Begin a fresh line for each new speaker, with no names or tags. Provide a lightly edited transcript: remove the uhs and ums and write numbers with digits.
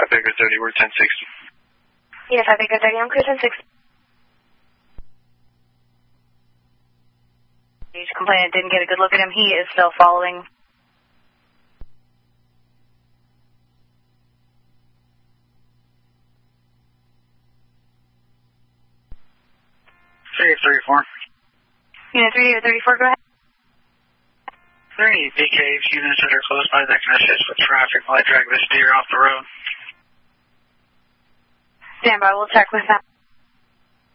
Baker 30, we're 1060.
Yeah, 5 Baker 30, I'm clear 1060.
Complainant didn't get a good look at him. He is still following. Unit 3834, go ahead.
Are there any BKs units that are close by that can assist with traffic while I drag this deer off the road?
Stand by, we'll check with that.